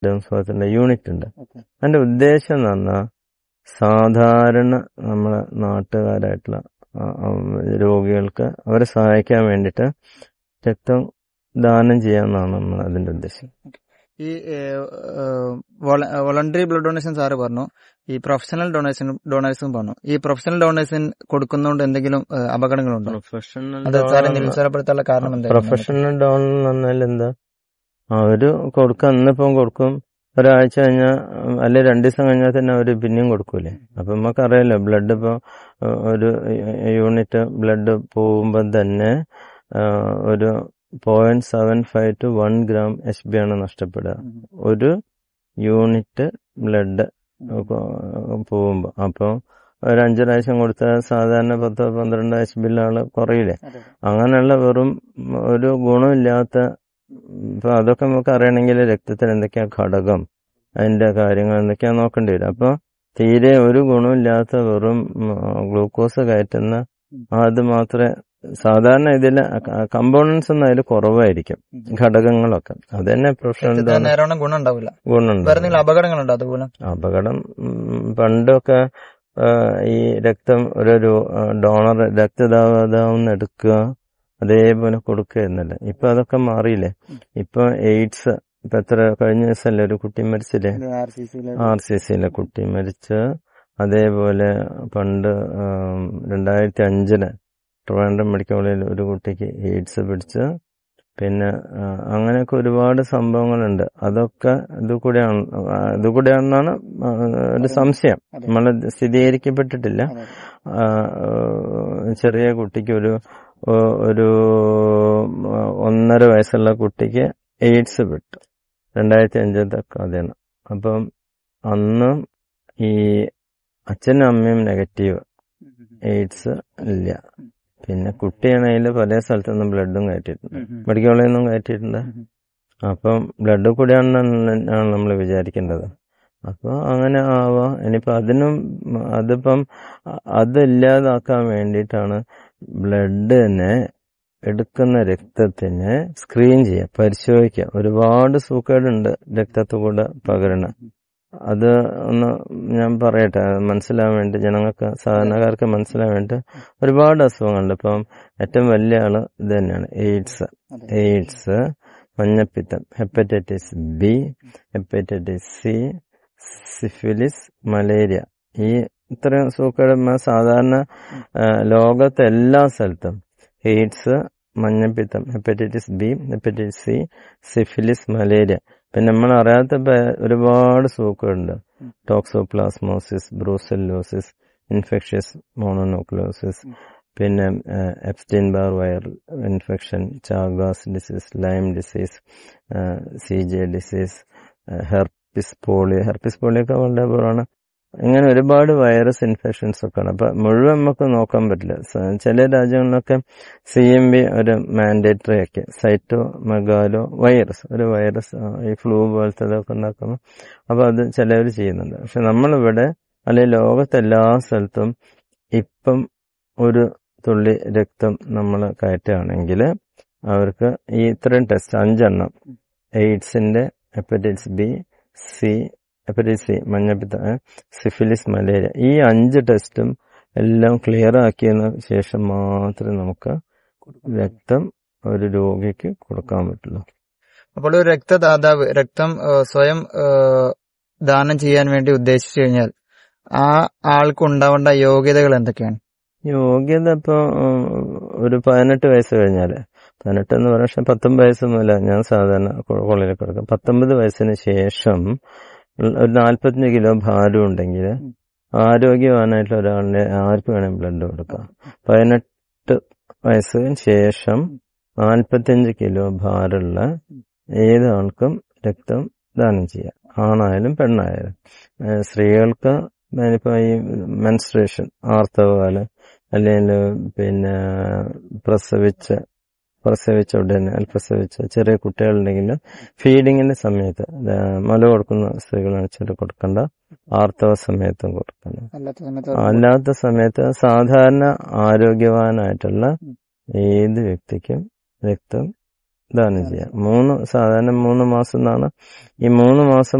Unit ഉണ്ട്. അതിന്റെ ഉദ്ദേശം എന്ന് പറഞ്ഞാൽ സാധാരണ നമ്മളെ നാട്ടുകാരായിട്ടുള്ള രോഗികൾക്ക് അവരെ സഹായിക്കാൻ വേണ്ടിയിട്ട് രക്തം ദാനം ചെയ്യാമെന്നാണ് നമ്മൾ അതിന്റെ ഉദ്ദേശം. ഈ വോളണ്ടറി ബ്ലഡ് ഡൊണേഷൻ സാറ് പറഞ്ഞു, ഈ പ്രൊഫഷണൽ ഡൊണേഴ്സും പറഞ്ഞു. ഈ പ്രൊഫഷണൽ ഡൊണേഷൻ കൊടുക്കുന്നതുകൊണ്ട് എന്തെങ്കിലും അപകടങ്ങളുണ്ടോ? അത് സാറെ നിരുത്സാഹപ്പെടുത്താനുള്ള കാരണം എന്താ? പ്രൊഫഷണൽ ഡോണർ എന്ന് പറഞ്ഞാൽ എന്താ, അവര് കൊടുക്കാം, ഇന്നിപ്പം കൊടുക്കും, ഒരാഴ്ച കഴിഞ്ഞാൽ അല്ലെ 2 ദിവസം കഴിഞ്ഞാൽ തന്നെ അവര് പിന്നെയും കൊടുക്കൂലേ. അപ്പൊ നമുക്കറിയാലോ, ബ്ലഡ് ഇപ്പൊ ഒരു യൂണിറ്റ് ബ്ലഡ് പോകുമ്പോൾ തന്നെ ഒരു 0.75 to 1 gram HB ആണ് നഷ്ടപ്പെടുക ഒരു യൂണിറ്റ് ബ്ലഡ് പോകുമ്പോ. അപ്പൊ ഒരു 5 പ്രാവശ്യം കൊടുത്താൽ സാധാരണ 10-12 HB ആള് കുറയില്ലേ. അങ്ങനെയുള്ള വെറും ഒരു ഗുണമില്ലാത്ത, ഇപ്പൊ അതൊക്കെ നമുക്ക് അറിയണമെങ്കിൽ രക്തത്തിൽ എന്തൊക്കെയാ ഘടകം, അതിന്റെ കാര്യങ്ങൾ എന്തൊക്കെയാ നോക്കേണ്ടി വരും. അപ്പൊ തീരെ ഒരു ഗുണമില്ലാത്ത വെറും ഗ്ലൂക്കോസ് കയറ്റുന്ന അത് മാത്രമേ സാധാരണ ഇതില് കമ്പോണൻസ് ഒന്നും അതിൽ കുറവായിരിക്കും, ഘടകങ്ങളൊക്കെ. അത് തന്നെ പ്രൊഫഷണൽ ഗുണമുണ്ട്. അപകടം പണ്ടൊക്കെ ഈ രക്തം ഒരു ഡോണർ രക്തദാതാവ് എടുക്കുക അതേപോലെ കൊടുക്കുകയെന്നല്ല. ഇപ്പൊ അതൊക്കെ മാറിയില്ലേ. ഇപ്പൊ എയ്ഡ്സ് ഇപ്പൊ എത്ര കഴിഞ്ഞ ദിവസമല്ലേ ഒരു കുട്ടി മരിച്ചില്ലേ, RCCയിലെ കുട്ടി മരിച്ച്. അതേപോലെ പണ്ട് 2005 ട്രിവാൻഡ്രം മെഡിക്കൽ കോളേജിൽ ഒരു കുട്ടിക്ക് എയ്ഡ്സ് പിടിച്ച്. പിന്നെ അങ്ങനെയൊക്കെ ഒരുപാട് സംഭവങ്ങളുണ്ട്. അതൊക്കെ ഇതുകൂടെയാണെന്നാണ് ഒരു സംശയം. നമ്മൾ സ്ഥിരീകരിക്കപ്പെട്ടിട്ടില്ല. ചെറിയ കുട്ടിക്ക് ഒരു 1.5 വയസ്സുള്ള കുട്ടിക്ക് എയ്ഡ്സ് വിട്ടു 2005 കഥയാണ്. അപ്പം അന്ന് ഈ അച്ഛനും അമ്മയും നെഗറ്റീവ്, എയ്ഡ്സ് ഇല്ല. പിന്നെ കുട്ടിയാണെങ്കിൽ പല സ്ഥലത്തുനിന്നും ബ്ലഡും കയറ്റിയിട്ടുണ്ട്, മെഡിക്കൽ കോളേജിൽ നിന്നും കയറ്റിയിട്ടുണ്ട്. അപ്പം ബ്ലഡ് കൂടിയാണെന്നാണ് നമ്മൾ വിചാരിക്കേണ്ടത്. അപ്പോൾ അങ്ങനെ ആവാം. ഇനിയിപ്പോൾ അതിപ്പം അതില്ലാതാക്കാൻ വേണ്ടിയിട്ടാണ് ബ്ലഡ് തന്നെ എടുക്കുന്ന രക്തത്തിനെ സ്ക്രീൻ ചെയ്യുക, പരിശോധിക്കുക. ഒരുപാട് സൂക്കേടുണ്ട് രക്തത്തുകൂടെ പകരണ. അത് ഒന്ന് ഞാൻ പറയട്ടെ, മനസ്സിലാവാൻ വേണ്ടി, ജനങ്ങൾക്ക് സാധാരണക്കാർക്ക് മനസ്സിലാവാൻ വേണ്ടി. ഒരുപാട് അസുഖങ്ങളുണ്ട്. ഇപ്പം ഏറ്റവും വലിയ ആള് ഇത് തന്നെയാണ്, എയ്ഡ്സ്, മഞ്ഞപ്പിത്തം, hepatitis B, hepatitis C, syphilis, malaria. ഈ ഇത്രയും സൂക്കേട് സാധാരണ ലോകത്തെ എല്ലാ സ്ഥലത്തും എയ്ഡ്സ്, മഞ്ഞപ്പിത്തം, hepatitis B, hepatitis C, syphilis, malaria. പിന്നെ നമ്മൾ അറിയാത്ത ഒരുപാട് സൂക്കേടുണ്ട്. ടോക്സോപ്ലാസ്മോസിസ്, ബ്രൂസെല്ലോസിസ്, ഇൻഫെക്ഷ്യസ് മോണോന്യൂക്ലിയോസിസ്, പിന്നെ Epstein bar viral infection, Chagas disease, lime disease, CJ disease, herpes പോളിയൊക്കെ വളരെ കുറവാണ്. ഇങ്ങനെ ഒരുപാട് വൈറസ് ഇൻഫെക്ഷൻസ് ഒക്കെ ആണ്. അപ്പൊ മുഴുവൻ നമുക്ക് നോക്കാൻ പറ്റില്ല. ചില രാജ്യങ്ങളിലൊക്കെ CMV ഒരു മാൻഡേറ്ററി ഒക്കെ, സൈറ്റോമെഗാലോ വൈറസ്, ഒരു വൈറസ് ഈ ഫ്ലൂ പോലത്തെ ഇതൊക്കെ ഉണ്ടാക്കുന്നു. അപ്പൊ അത് ചിലവർ ചെയ്യുന്നുണ്ട്. പക്ഷെ നമ്മളിവിടെ അല്ലെങ്കിൽ ലോകത്തെല്ലാ സ്ഥലത്തും ഇപ്പം ഒരു തുള്ളി രക്തം നമ്മൾ കയറ്റുകയാണെങ്കിൽ അവർക്ക് ഈ ഇത്രയും ടെസ്റ്റ് 5 എണ്ണം, എയ്ഡ്സിന്റെ, ഹെപ്പറ്റൈറ്റിസ് ബി, ഹെപ്പറ്റൈറ്റിസ് സി, മഞ്ഞപ്പിത്തം, സിഫിലിസ്, മലേറിയ, ഈ 5 ടെസ്റ്റും എല്ലാം ക്ലിയർ ആക്കിയതിനു ശേഷം മാത്രമേ നമുക്ക് രക്തം ഒരു രോഗിക്ക് കൊടുക്കാൻ പറ്റുള്ളൂ. അപ്പോൾ ഒരു രക്തദാതാവ് രക്തം സ്വയം ദാനം ചെയ്യാൻ വേണ്ടി ഉദ്ദേശിച്ചു കഴിഞ്ഞാൽ ആ ആൾക്ക് ഉണ്ടാവേണ്ട യോഗ്യതകൾ എന്തൊക്കെയാണ്? യോഗ്യത ഇപ്പൊ ഒരു 18 വയസ്സ് കഴിഞ്ഞാല്, 18 എന്ന് പറഞ്ഞാൽ 19 വയസ്സൊന്നുമില്ല, ഞാൻ സാധാരണ കോളേജിൽ കൊടുക്കാം. 19 വയസ്സിന് ശേഷം ഒരു 45 കിലോ ഭാരം ഉണ്ടെങ്കിൽ ആരോഗ്യവാനായിട്ടുള്ള ഒരാളിനെ ആർക്ക് വേണമെങ്കിൽ ബ്ലഡ് കൊടുക്കാം. 18 വയസ്സിന് ശേഷം 45 കിലോ ഭാരമുള്ള ഏതാൾക്കും രക്തം ദാനം ചെയ്യാം, ആണായാലും പെണ്ണായാലും. സ്ത്രീകൾക്ക് ഇപ്പൊ ഈ മെൻസ്ട്രേഷൻ, ആർത്തവകാലം, അല്ലെങ്കിൽ പിന്നെ പ്രസവിച്ച ഉടനെ പ്രസവിച്ച ചെറിയ കുട്ടികളുണ്ടെങ്കിൽ ഫീഡിങ്ങിന്റെ സമയത്ത് മുല കൊടുക്കുന്ന സ്ത്രീകളാണ് കൊടുക്കണ്ട, ആർത്തവ സമയത്തും കൊടുക്കണ്ട. അല്ലാത്ത സമയത്ത് സാധാരണ ആരോഗ്യവാനായിട്ടുള്ള ഏത് വ്യക്തിക്കും രക്തം ദാനം ചെയ്യാം. സാധാരണ 3 മാസം എന്നാണ്. ഈ 3 മാസം